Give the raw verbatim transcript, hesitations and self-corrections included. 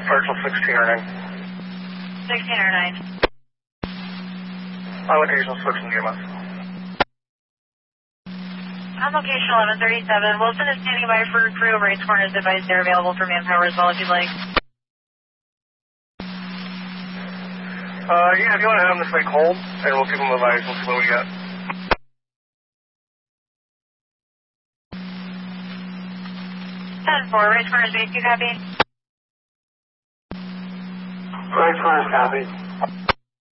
Partial sixteen or nine. sixteen or nine. On location, switching to E M S. On location eleven thirty-seven, Wilson is standing by for crew. Race corners advised they're available for manpower as well if you'd like. Uh, yeah, if you want to have them this week, hold, and we'll keep them advised. We'll see what we got. ten four, race corners base, you copy? Race corners copy.